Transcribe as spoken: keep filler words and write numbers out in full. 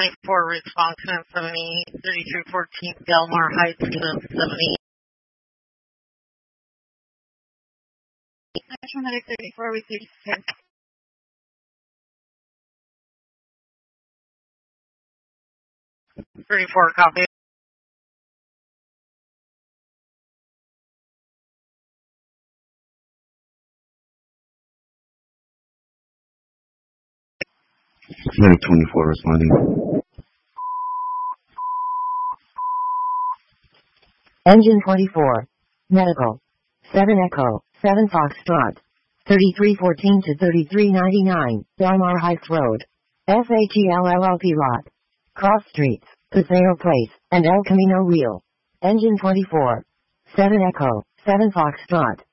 twenty-four response ten seventy, thirty-three fourteen Del Mar Heights, ten seventy. Metro Medic thirty-four with thirty-six. thirty-four copy. Medic twenty-four responding. Engine twenty-four. Medical. seven Echo, seven Foxtrot. thirty-three fourteen to thirty-three ninety-nine, Del Mar Heights Road. S H E L L L P lot. Cross streets, Paseo Place, and El Camino Real. Engine twenty-four. seven Echo, seven Foxtrot.